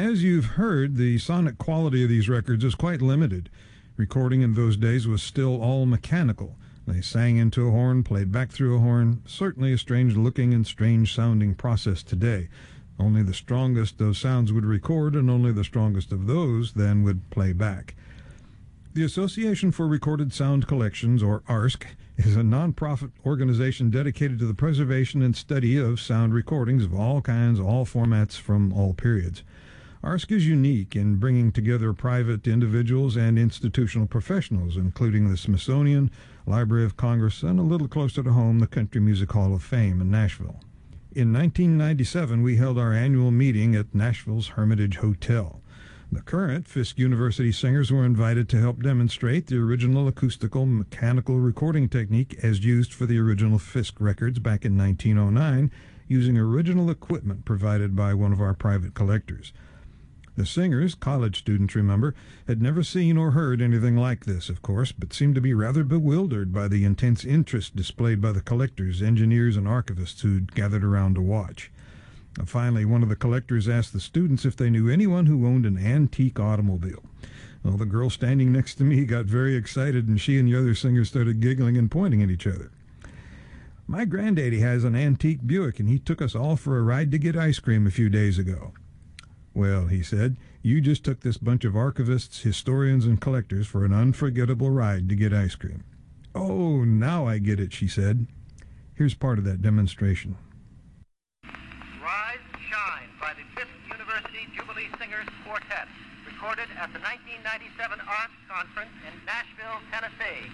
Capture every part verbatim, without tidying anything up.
As you've heard, the sonic quality of these records is quite limited. Recording in those days was still all mechanical. They sang into a horn, played back through a horn, certainly a strange-looking and strange-sounding process today. Only the strongest of sounds would record, and only the strongest of those then would play back. The Association for Recorded Sound Collections, or A R S C, is a non-profit organization dedicated to the preservation and study of sound recordings of all kinds, all formats, from all periods. A R S C is unique in bringing together private individuals and institutional professionals, including the Smithsonian, Library of Congress, and a little closer to home, the Country Music Hall of Fame in Nashville. In nineteen ninety-seven, we held our annual meeting at Nashville's Hermitage Hotel. The current Fisk University singers were invited to help demonstrate the original acoustical mechanical recording technique as used for the original Fisk records back in nineteen oh nine, using original equipment provided by one of our private collectors. The singers, college students remember, had never seen or heard anything like this, of course, but seemed to be rather bewildered by the intense interest displayed by the collectors, engineers, and archivists who'd gathered around to watch. Finally, one of the collectors asked the students if they knew anyone who owned an antique automobile. Well, the girl standing next to me got very excited, and she and the other singers started giggling and pointing at each other. "My granddaddy has an antique Buick, and he took us all for a ride to get ice cream a few days ago." "Well," he said, "you just took this bunch of archivists, historians, and collectors for an unforgettable ride to get ice cream." "Oh, now I get it," she said. Here's part of that demonstration. Rise and Shine by the Fisk University Jubilee Singers Quartet, recorded at the nineteen ninety-seven A R S C Conference in Nashville, Tennessee.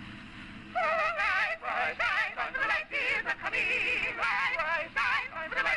Rise, rise, shine, on the light is a coming. Rise, rise, shine, on the light.